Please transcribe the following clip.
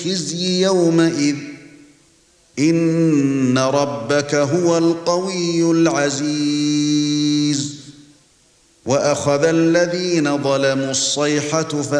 الخزي يومئذ إن ربك هو القوي العزيز وأخذ الذين ظلموا الصيحة